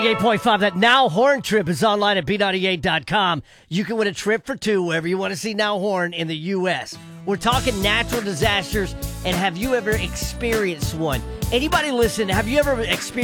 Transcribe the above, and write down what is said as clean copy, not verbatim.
8.5. That Now Horn trip is online at B98.com. You can win a trip for two wherever you want to see Now Horn in the U.S. We're talking natural disasters, and have you ever experienced one? Anybody listen, have you ever experienced